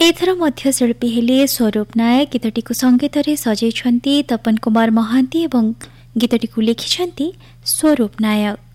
एथर मध्य शिल्पी हेले स्वरूप नायक। गीतटीकु संगीतरे सजाइछन्ति तपन कुमार महांती एवं गीतटीकु लिखिछन्ति स्वरूप नायक।